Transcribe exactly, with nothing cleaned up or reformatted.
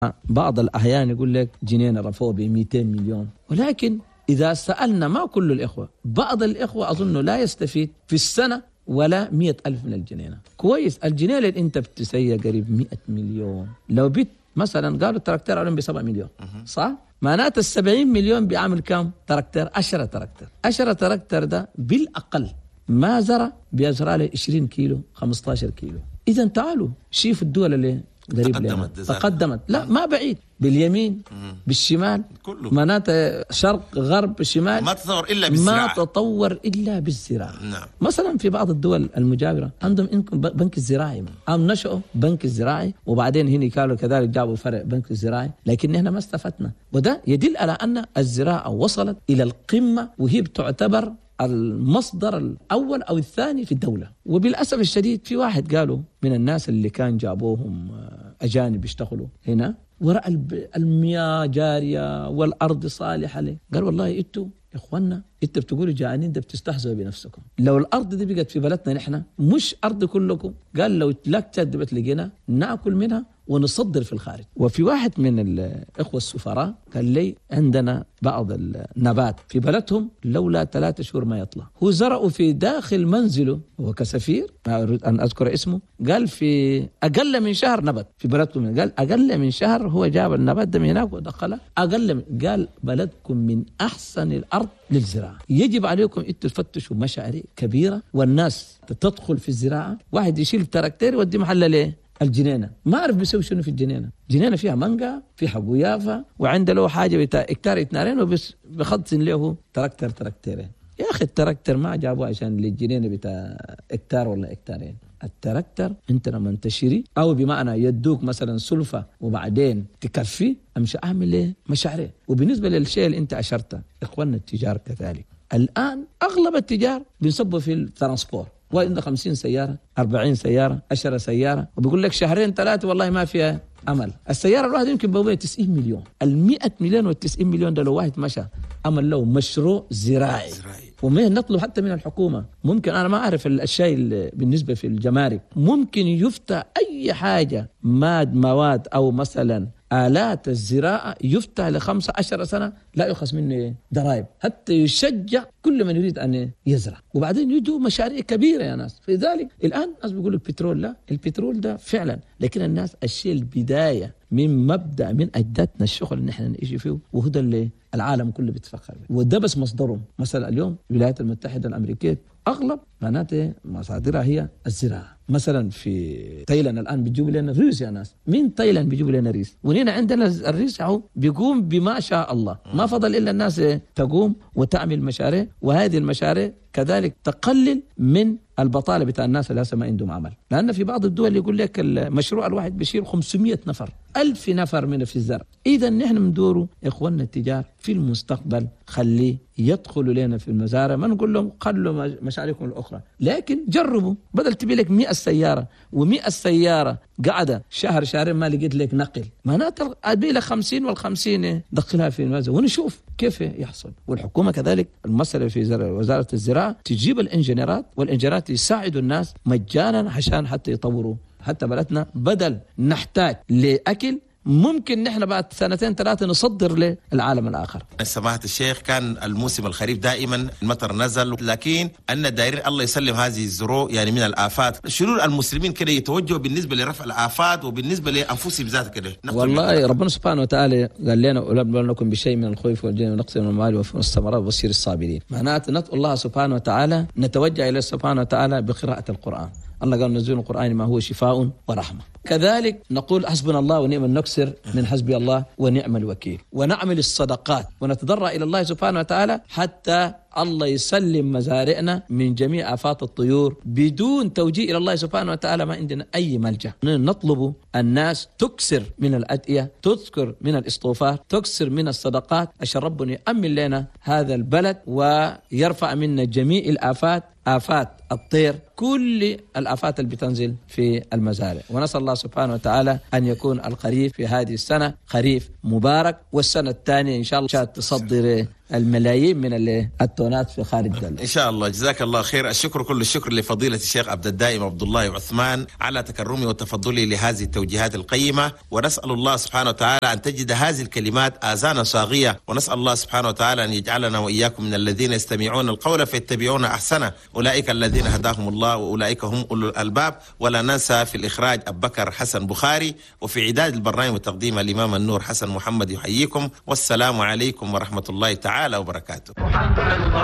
بعض الأحيان يقول لك جنينة رفعوه ب مئتين مليون، ولكن إذا سألنا ما كل الإخوة، بعض الإخوة أظن لا يستفيد في السنة ولا مئة ألف من الجنينة. كويس، الجنينة اللي أنت بتسيّ قريب مئة مليون، لو بيت مثلا قالوا التراكتر عليهم بسبعة مليون، صح؟ معناته السبعين مليون بيعمل كام تراكتر؟ عشرة تراكتر. عشرة تراكتر ده بالأقل ما زرع بيزرع له عشرين كيلو خمسة عشر كيلو. إذا تعالوا شوفوا الدول اللي قريب لنا تقدمت، لا ما بعيد، باليمين مم. بالشمال كله، معناته شرق غرب شمال، ما تطور إلا بالزراعة، ما تطور إلا بالزراعة. نعم. مثلا في بعض الدول المجاورة عندهم إنكم بنك الزراعي، هم نشأوا بنك الزراعي وبعدين هنا قالوا كذلك جابوا فرع بنك الزراعي، لكن إحنا ما استفدنا. وده يدل على أن الزراعة وصلت إلى القمة، وهي بتعتبر المصدر الأول أو الثاني في الدولة. وبالأسف الشديد في واحد قالوا من الناس اللي كان جابوهم أجانب يشتغلوا هنا، ورأى المياه جارية والأرض صالحة له، قال والله إنتوا إخواننا أنت بتقولوا جعانين، ده بتستحزوا بنفسكم. لو الأرض دي بقت في بلدنا نحن مش أرض كلكم، قال لو لك تدبت لقينا نأكل منها ونصدر في الخارج. وفي واحد من الإخوة السفراء قال لي عندنا بعض النبات في بلدهم لولا ثلاثة شهور ما يطلع، هو زرعوا في داخل منزله، هو كسفير ما أريد أن أذكر اسمه، قال في أقل من شهر نبت في بلدكم، قال أقل من شهر هو جاب النبات ده من هناك ودخله أقل من، قال بلدكم من أحسن الأرض للزراعة، يجب عليكم أن تفتشوا مشاريع كبيرة والناس تدخل في الزراعة. واحد يشيل تراكتير يودي محل ليه الجنينة، ما أعرف بيسوي شنو في الجنينة. جنينة فيها مانجا، في حقويافة، وعنده له حاجة بتاع اكتار اثنين وبس بخدسن له تراكتر تراكتيرين. يا أخي التراكتر ما جابوه عشان للجنينة بتاع اكتار ولا اكتارين. التراكتر انت لما تشتري او بمعنى يدوك مثلا سلفة وبعدين تكفي، امشي اعمل ايه مشاريع. وبالنسبة للشيء اللي انت اشرته، اخواننا التجار كذلك الان اغلب التجار بينصبوا في الترانسبور، وعنده خمسين سيارة أربعين سيارة عشرة سيارة، وبيقول لك شهرين ثلاثة والله ما فيها أمل. السيارة الواحدة يمكن بوبية تسعين مليون، المئة مليون والتسعين مليون ده لو واحد مشى أمل له مشروع زراعي. وما نطلب حتى من الحكومة، ممكن أنا ما أعرف الشيء بالنسبة في الجمارك، ممكن يفتح أي حاجة ماد مواد أو مثلا آلات الزراعة يفتح لخمسة عشر سنة لا يخص منه ضرائب، حتى يشجع كل من يريد أن يزرع. وبعدين يدوا مشاريع كبيرة يا ناس. في ذلك الآن الناس بيقولوا البترول، لا البترول ده فعلا، لكن الناس الشيء البداية من مبدأ من أجدادنا الشغل اللي نحن نعيش فيه، وهذا اللي العالم كله بيتفخر به، وده بس مصدرهم. مثلا اليوم الولايات المتحدة الأمريكية أغلب معناته مصادرها هي الزراعة. مثلا في تايلاند الآن بيجيبوا لنا ريس يا ناس، من تايلاند بيجيبوا لنا ريس، ونينا عندنا الريس هو بيقوم بما شاء الله، ما فضل إلا الناس تقوم وتعمل مشاريع، وهذه المشاريع كذلك تقلل من البطالة بتاع الناس اللي هسه ما عندهم عمل. لأن في بعض الدول يقول لك المشروع الواحد بيشيل خمسمائة نفر، ألف نفر من في الزرع. إذا نحن مندوروا إخواننا التجار في المستقبل خليه يدخلوا لنا في المزارع، ما نقول لهم قلوا مشاريعكم الأخرى، لكن جربوا. بدل تبي لك مئة سيارة ومئة سيارة قاعدة شهر شهرين ما لقيت لك نقل، معناته أبي لك خمسين والخمسين دخلها في المزارع ونشوف كيف يحصل. والحكومة كذلك المسألة في وزارة الزراعة تجيب الإنجنيرات، والإنجنيرات يساعدوا الناس مجانا عشان حتى يطوروا حتى بلدنا، بدل نحتاج لأكل ممكن نحن بعد سنتين ثلاثة نصدر للعالم الآخر. سماحة الشيخ، كان الموسم الخريف دائما المطر نزل، لكن أن دايرين الله يسلم هذه الزروع يعني من الآفات. شنو المسلمين كده يتوجهوا بالنسبة لرفع الآفات وبالنسبة لأنفسهم ذات كده؟ والله ربنا سبحانه وتعالى قال لنا ولنبلونكم بشيء من الخوف والجوع ونقص من المال ومن الثمرات وبشر الصابرين. معناته ندعو الله سبحانه وتعالى، نتوجه إلى سبحانه وتعالى بقراءة القرآن. الله قال نزول القرآن ما هو شفاء ورحمة. كذلك نقول حسبنا الله ونعم النكسر من حسبي الله ونعم الوكيل، ونعمل الصدقات ونتضرع إلى الله سبحانه وتعالى حتى الله يسلم مزارعنا من جميع آفات الطيور بدون توجيه إلى الله سبحانه وتعالى. ما عندنا أي ملجأ. نطلب الناس تكسر من الأدعية، تذكر من الاستغفار، تكسر من الصدقات عشان ربنا يأمن لنا هذا البلد ويرفع منا جميع الآفات، آفات الطير، كل الآفات اللي بتنزل في المزارع. ونسأل الله سبحانه وتعالى أن يكون الخريف في هذه السنة خريف مبارك، والسنة الثانية إن شاء الله تصدر الملايين من التونات في خارج الدولة إن شاء الله. جزاك الله خير. الشكر كل الشكر لفضيلة الشيخ عبد الدائم عبد الله عثمان على تكرمه وتفضله لهذه التوجيهات القيمة، ونسأل الله سبحانه وتعالى أن تجد هذه الكلمات آذانا صاغية، ونسأل الله سبحانه وتعالى أن يجعلنا وإياكم من الذين يستمعون القول فيتبعون أحسنه، أولئك الذين هداهم الله وأولئك هم أولو الألباب. ولا ننسى في الإخراج أبو بكر حسن بخاري، وفي إعداد البرنامج وتقديم الإمام النور حسن محمد. يحييكم والسلام عليكم ورحمة الله تعالى وبركاته.